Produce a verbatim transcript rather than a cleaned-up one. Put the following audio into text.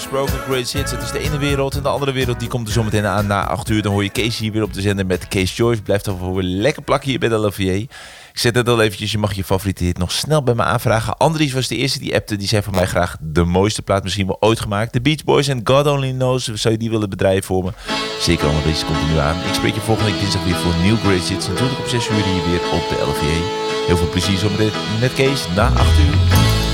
gesproken. Great Hits, het is de ene wereld. En de andere wereld die komt er zo meteen aan na acht uur. Dan hoor je Kees hier weer op de zender met Kees Joyce. Blijft dan weer lekker plakken hier bij de L V A. Ik zet het al eventjes, je mag je favoriete hit nog snel bij me aanvragen. Andries was de eerste die appte. Die zei voor mij graag de mooiste plaat misschien wel ooit gemaakt. The Beach Boys en God Only Knows. Zou je die willen bedrijven voor me? Zeker, allemaal deze komt er nu aan. Ik spreek je volgende week dinsdag weer voor New Great Hits. Natuurlijk op zes uur hier weer op de L V A. Heel veel plezier zometeen met Kees na acht uur.